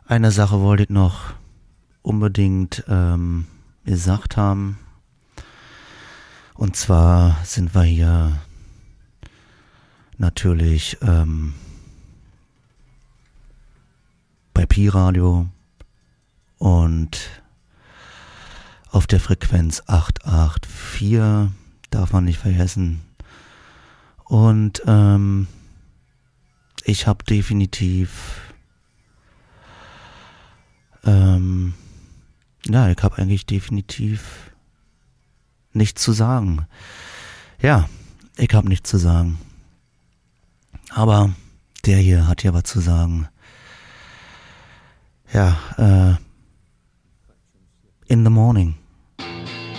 Eine Sache wollte ich noch unbedingt gesagt haben. Und zwar sind wir hier natürlich bei Pi-Radio und auf der Frequenz 884, darf man nicht vergessen. Und ich habe definitiv, ich habe eigentlich definitiv nichts zu sagen. Ja, ich habe nichts zu sagen. Aber der hier hat ja was zu sagen. Ja, in the morning.